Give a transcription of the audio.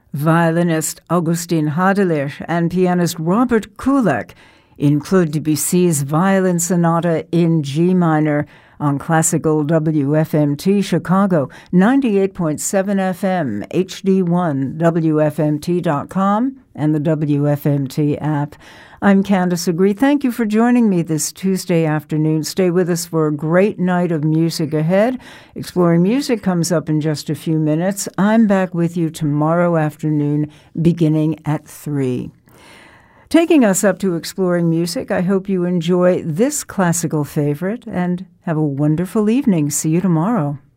Violinist Augustin Hadeler and pianist Robert Kulak in Claude Debussy's Violin Sonata in G minor on classical WFMT Chicago, 98.7 FM, HD1, WFMT.com, and the WFMT app. I'm Candice Agree. Thank you for joining me this Tuesday afternoon. Stay with us for a great night of music ahead. Exploring Music comes up in just a few minutes. I'm back with you tomorrow afternoon, beginning at 3. Taking us up to Exploring Music, I hope you enjoy this classical favorite and have a wonderful evening. See you tomorrow.